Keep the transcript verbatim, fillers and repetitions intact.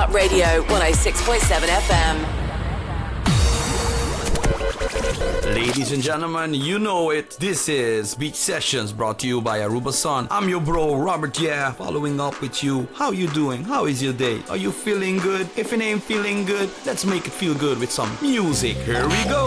Top Radio one oh six point seven F M. Ladies and gentlemen, you know it. This is Beach Sessions brought to you by Aruba Sun. I'm your bro, Robert Yeah, following up with you. How you doing? How is your day? Are you feeling good? If it ain't feeling good, let's make it feel good with some music. Here we go.